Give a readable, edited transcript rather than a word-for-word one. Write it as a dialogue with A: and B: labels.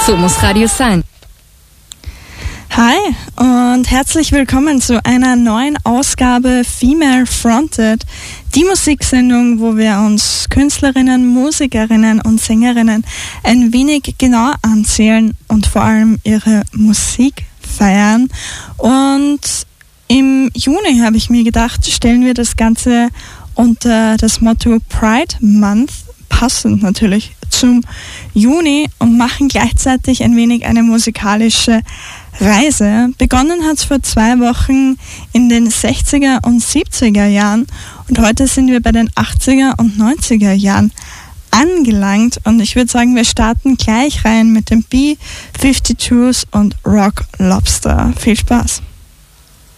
A: So muss Radio sein.
B: Hi und herzlich willkommen zu einer neuen Ausgabe Female Fronted, die Musiksendung, wo wir uns Künstlerinnen, Musikerinnen und Sängerinnen ein wenig genauer anzählen und vor allem ihre Musik feiern. Und im Juni habe ich mir gedacht, stellen wir das Ganze unter das Motto Pride Month, passend natürlich zum Juni, und machen gleichzeitig ein wenig eine musikalische Reise. Begonnen hat es vor 2 Wochen in den 60er und 70er Jahren und heute sind wir bei den 80er und 90er Jahren angelangt, und ich würde sagen, wir starten gleich rein mit den B-52s und Rock Lobster. Viel Spaß!